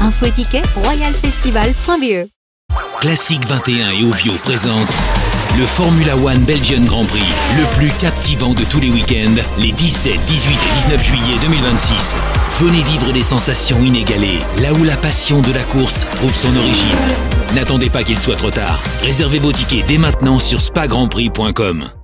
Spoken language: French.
Info et tickets, royalfestival.be. Classique 21 et Ovio présentent le Formula One Belgian Grand Prix, le plus captivant de tous les week-ends, les 17, 18 et 19 juillet 2026. Venez vivre des sensations inégalées, là où la passion de la course trouve son origine. N'attendez pas qu'il soit trop tard. Réservez vos tickets dès maintenant sur spagrandprix.com.